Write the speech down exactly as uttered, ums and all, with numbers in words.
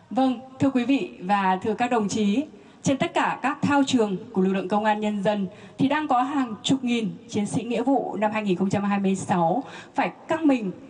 Vâng, thưa quý vị và thưa các đồng chí, trên tất cả các thao trường của lực lượng công an nhân dân thì đang có hàng chục nghìn chiến sĩ nghĩa vụ năm hai nghìn không trăm hai mươi sáu phải căng mình